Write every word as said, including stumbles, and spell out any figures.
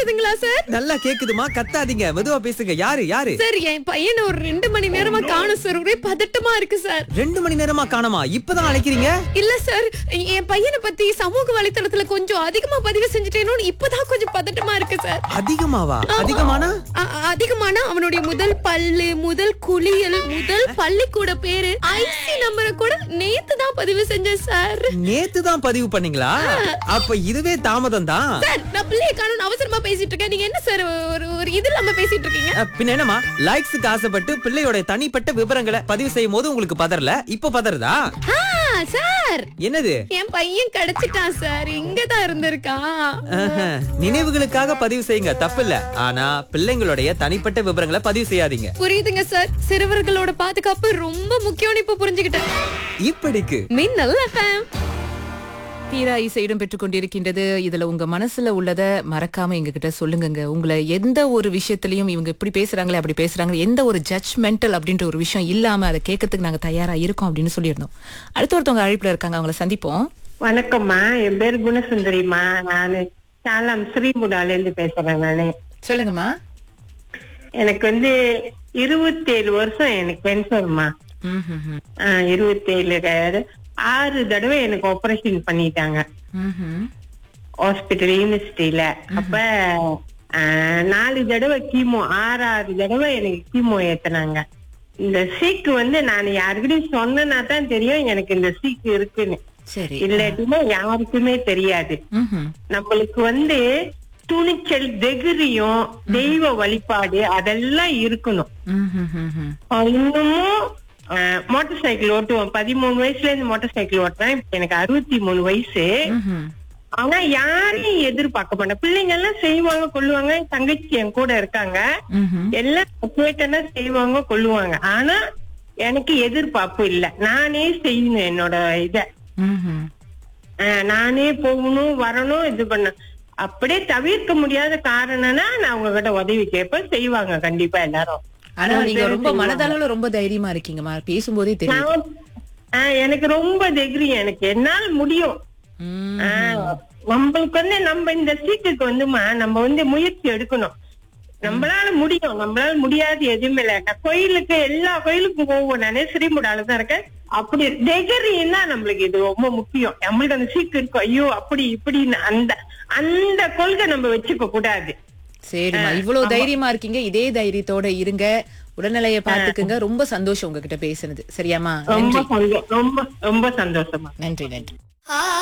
கேக்குதுங்களா சார்? நல்லா கேக்குதுமா, கத்தாதீங்க, மெதுவா பேசுங்க. யாரு யாரு? சார் என் பையனை ஒரு ரெண்டு மணி நேரமா காணும் சார். ஒரே பதட்டமா இருக்கு சார். ரெண்டு மணி நேரமா காணோமா? இப்பதான் அழைக்கிறீங்க? இல்ல சார், என் பையனை பத்தி சமூக வலைத்தளத்துல கொஞ்சம் அதிகமா பதிவு செஞ்சுட்டேனோன்னு இப்பதான் கொஞ்சம் பதட்டமா இருக்கு சார். அதிகமாவா? அதிகமானா? அ- அதிகமான அவனுடைய முதல் பல்லு, முதல் குளியல், முதல் பள்ளிக்கூட பேரு, ஐசி நம்பரை கூட நேத்து தான் பதிவு செஞ்சேன் சார். நேத்து தான் பதிவு பண்ணீங்களா? அப்ப இதுவே தாமதம் தான். சார் நான் பிள்ளைய காணும் அவசரமா பேசிட்டு இருக்கேன். நீங்க என்ன சார் ஒரு ஒரு இது இல்லாம பேசிட்டு இருக்கீங்க? அஹ், பின்ன என்னமா, லைக்ஸுக்கு ஆசைப்பட்டு பிள்ளையோட தனிப்பட்ட விவரங்களை பதிவு செய்யும் போது உங்களுக்கு பதறல, இப்ப பதறதா? ஆ, சார் என்னது? என் பையன் கிடைச்சிட்டான் சார். இங்கதான் இருந்திருக்கான். ஆஹா, நினைவுகளுக்காக பதிவு செய்யுங்க, தப்பில்ல. ஆனா பிள்ளைங்களுடைய தனிப்பட்ட விவரங்களை பதிவு செய்யாதீங்க. புரியுதுங்க சார். சிறுவர்களோட பாதுகாப்பு ரொம்ப முக்கியம்னு இப்ப புரிஞ்சுக்கிட்டேன். இப்படிக்கு மின்னல் எஃப்எம். தீரா இசை இடம் பெற்றுக் கொண்டிருக்கின்றது. இதுல உங்க மனசுல உள்ளத மறக்காம எங்க கிட்ட சொல்லுங்க. உங்களை எந்த ஒரு விஷயத்திலயும் இவங்க இப்படி பேசுறாங்களே அப்படி பேசுறாங்க, எந்த ஒரு ஜட்ஜ்மெண்டல் அப்படின்ற ஒரு விஷயம் இல்லாம அதை கேட்கறதுக்கு நாங்க தயாரா இருக்கோம் அப்படின்னு சொல்லியிருந்தோம். அடுத்த ஒருத்தவங்க அழைப்புல இருக்காங்க, அவங்கள சந்திப்போம். வணக்கம்மா, என் பேரு குணசுந்தரிமா. நானு சேலம் ஸ்ரீமுடால இருந்து பேசுறேன். நானு சொல்லுங்கம்மா. எனக்கு வந்து இருபத்தேழு வருஷம் எனக்கு பென்ஷன்மா. இருபத்தேழு ஆறு தடவை எனக்கு ஆபரேஷன் பண்ணிட்டாங்க ஹாஸ்பிட்டல் யூனிவர்சிட்டியில. அப்ப ஆஹ், நாலு தடவை கீமோ, ஆறு ஆறு தடவை எனக்கு கீமோ ஏத்துனாங்க. இந்த சீக்கு வந்து நான் யாருக்கிட்டையும் சொன்னா தான் தெரியும் எனக்கு இந்த சீக்கு இருக்குன்னு. சரி. இல்லாட்டினா யாருக்குமே தெரியாது. நம்மளுக்கு வந்து துணிச்சல், தைரியம், தெய்வ வழிபாடு அதெல்லாம் இருக்கணும். ஆஹ், இன்னமும் மோட்டார் சைக்கிள் ஓட்டுவோம். பதிமூணு வயசுல இருந்து மோட்டார் சைக்கிள் ஓட்டுறேன். இப்ப எனக்கு அறுபத்தி மூணு வயசு. ஆனா யாரையும் எதிர்பார்க்க மாட்டேன். பிள்ளைங்க எல்லாம் செய்வாங்க, கொள்ளுவாங்க. என் தங்கச்சி என் கூட இருக்காங்க, எல்லாம் கேட்டனா செய்வாங்க, கொள்ளுவாங்க. ஆனா எனக்கு எதிர்பார்ப்பு இல்ல. நானே செய்யணும் என்னோட இத. ஆஹ், நானே போகணும், வரணும், இது பண்ண. அப்படியே தவிர்க்க முடியாத காரணம்னா நான் உங்ககிட்ட உதவி கேட்பேன். செய்வாங்க கண்டிப்பா எல்லாரும். ஆனா நீங்க ரொம்ப மனதளவுல ரொம்ப தைரியமா இருக்கீங்கம்மா, பேசும்போதே தெரியும். நான், ஆஹ், எனக்கு ரொம்ப தைரியம். எனக்கு என்னால முடியும். ஆஹ், நம்மளுக்கு வந்து நம்ம இந்த சீட்டுக்கு வந்துமா நம்ம வந்து முயற்சி எடுக்கணும். நம்மளால முடியும், நம்மளால முடியாது எதுவுமே இல்ல. நான் கோயிலுக்கு எல்லா கோயிலுக்கும் போவோம். நானே ஸ்ரீமுடால தான் இருக்கேன். அப்படி தைரியம் தான் நம்மளுக்கு இது ரொம்ப முக்கியம். நம்மளுக்கு அந்த சீக்கு இருக்கும், ஐயோ அப்படி இப்படின்னு அந்த அந்த கொள்கை நம்ம வச்சுக்க கூடாது. சரிம்மா, இவ்வளவு தைரியமா இருக்கீங்க, இதே தைரியத்தோட இருங்க. உடல்நிலைய பாத்துக்குங்க. ரொம்ப சந்தோஷம் உங்ககிட்ட பேசுனது. சரியாமா? ரொம்ப நன்றி. சந்தோ- ரொம்ப ரொம்ப சந்தோஷமா. நன்றி நன்றி.